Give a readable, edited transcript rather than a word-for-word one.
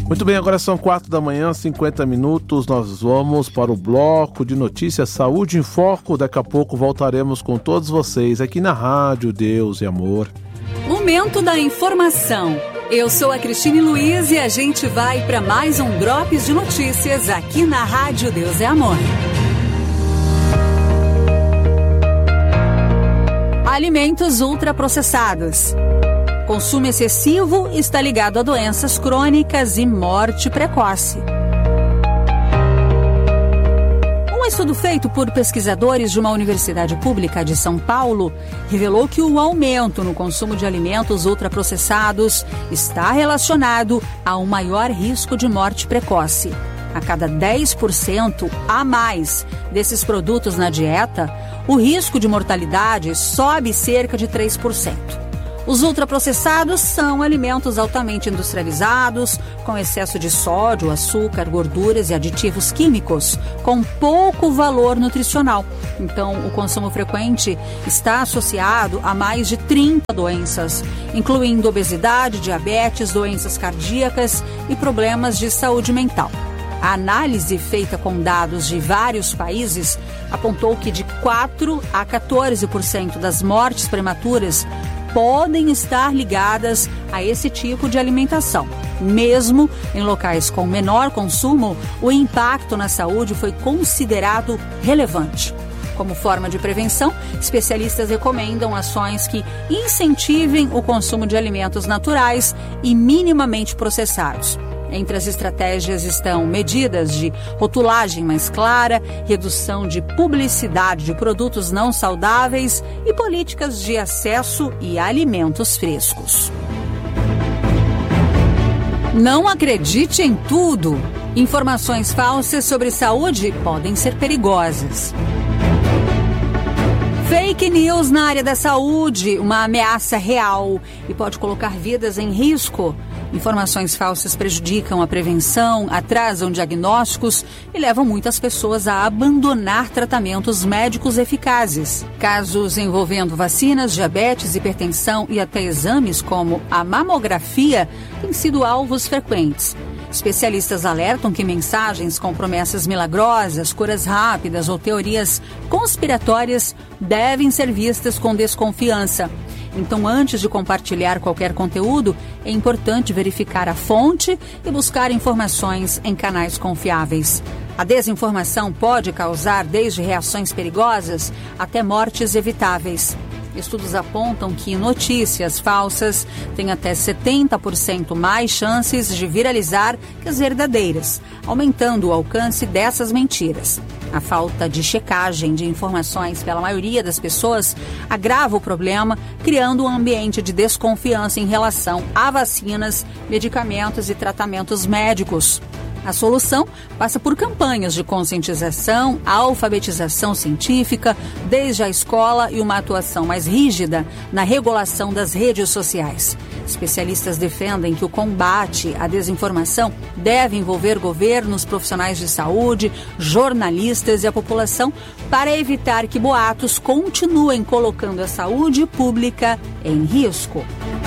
Muito bem, agora são 4h, 50 minutos. Nós vamos para o bloco de notícias Saúde em Foco. Daqui a pouco voltaremos com todos vocês aqui na Rádio Deus e Amor. Momento da informação. Eu sou a Cristine Luiz e a gente vai para mais um Drops de Notícias aqui na Rádio Deus e Amor. Alimentos ultraprocessados. Consumo excessivo está ligado a doenças crônicas e morte precoce. Um estudo feito por pesquisadores de uma universidade pública de São Paulo revelou que o aumento no consumo de alimentos ultraprocessados está relacionado a um maior risco de morte precoce. A cada 10% a mais desses produtos na dieta, o risco de mortalidade sobe cerca de 3%. Os ultraprocessados são alimentos altamente industrializados, com excesso de sódio, açúcar, gorduras e aditivos químicos, com pouco valor nutricional. Então, o consumo frequente está associado a mais de 30 doenças, incluindo obesidade, diabetes, doenças cardíacas e problemas de saúde mental. A análise feita com dados de vários países apontou que de 4 a 14% das mortes prematuras podem estar ligadas a esse tipo de alimentação. Mesmo em locais com menor consumo, o impacto na saúde foi considerado relevante. Como forma de prevenção, especialistas recomendam ações que incentivem o consumo de alimentos naturais e minimamente processados. Entre as estratégias estão medidas de rotulagem mais clara, redução de publicidade de produtos não saudáveis e políticas de acesso e alimentos frescos. Não acredite em tudo. Informações falsas sobre saúde podem ser perigosas. Fake news na área da saúde, uma ameaça real e pode colocar vidas em risco. Informações falsas prejudicam a prevenção, atrasam diagnósticos e levam muitas pessoas a abandonar tratamentos médicos eficazes. Casos envolvendo vacinas, diabetes, hipertensão e até exames como a mamografia têm sido alvos frequentes. Especialistas alertam que mensagens com promessas milagrosas, curas rápidas ou teorias conspiratórias devem ser vistas com desconfiança. Então, antes de compartilhar qualquer conteúdo, é importante verificar a fonte e buscar informações em canais confiáveis. A desinformação pode causar desde reações perigosas até mortes evitáveis. Estudos apontam que notícias falsas têm até 70% mais chances de viralizar que as verdadeiras, aumentando o alcance dessas mentiras. A falta de checagem de informações pela maioria das pessoas agrava o problema, criando um ambiente de desconfiança em relação a vacinas, medicamentos e tratamentos médicos. A solução passa por campanhas de conscientização, alfabetização científica, desde a escola e uma atuação mais rígida na regulação das redes sociais. Especialistas defendem que o combate à desinformação deve envolver governos, profissionais de saúde, jornalistas e a população para evitar que boatos continuem colocando a saúde pública em risco.